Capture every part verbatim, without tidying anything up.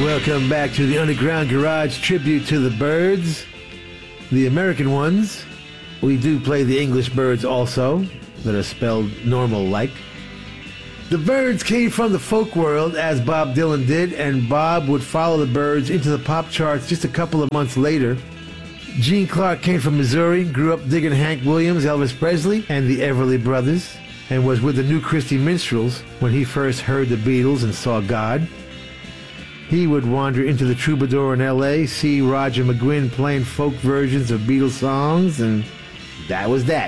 Welcome back to the Underground Garage tribute to the Byrds, the American ones. We do play the English Byrds also, that are spelled normal-like. The Byrds came from the folk world, as Bob Dylan did, and Bob would follow the Byrds into the pop charts just a couple of months later. Gene Clark came from Missouri, grew up digging Hank Williams, Elvis Presley, and the Everly Brothers, and was with the New Christy Minstrels when he first heard the Beatles and saw God. He would wander into the Troubadour in L A, see Roger McGuinn playing folk versions of Beatles songs, and that was that.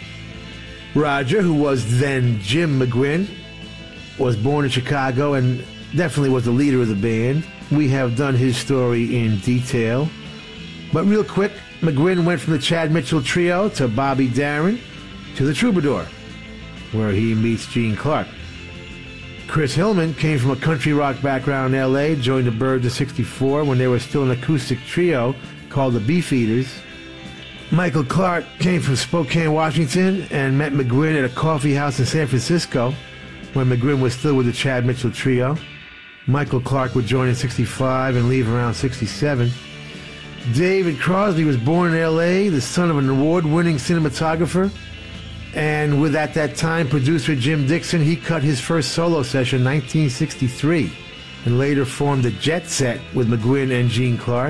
Roger, who was then Jim McGuinn, was born in Chicago and definitely was the leader of the band. We have done his story in detail. But real quick, McGuinn went from the Chad Mitchell Trio to Bobby Darin to the Troubadour, where he meets Gene Clark. Chris Hillman came from a country rock background in L A, joined the Byrds in sixty-four when they were still an acoustic trio called the Beefeaters. Michael Clark came from Spokane, Washington, and met McGuinn at a coffee house in San Francisco when McGuinn was still with the Chad Mitchell Trio. Michael Clark would join in sixty-five and leave around sixty-seven. David Crosby was born in L A, the son of an award-winning cinematographer. And with, at that time, producer Jim Dixon, he cut his first solo session in nineteen sixty-three and later formed the Jet Set with McGuinn and Gene Clark.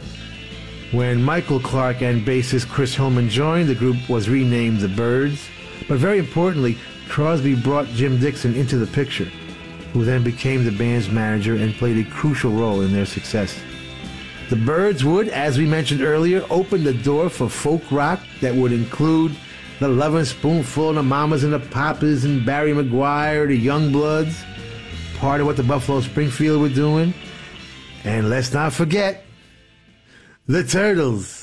When Michael Clark and bassist Chris Hillman joined, the group was renamed the Byrds. But very importantly, Crosby brought Jim Dixon into the picture, who then became the band's manager and played a crucial role in their success. The Byrds would, as we mentioned earlier, open the door for folk rock that would include the Lovin' Spoonful, the Mamas and the Papas, and Barry McGuire, the Youngbloods, part of what the Buffalo Springfield were doing. And let's not forget, the Turtles.